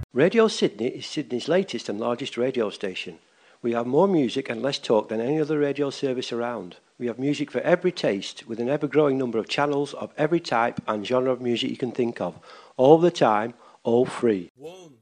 Radio Sydney is Sydney's latest and largest radio station. We have more music and less talk than any other radio service around. We have music for every taste, with an ever-growing number of channels of every type and genre of music you can think of, all the time, all free. 1,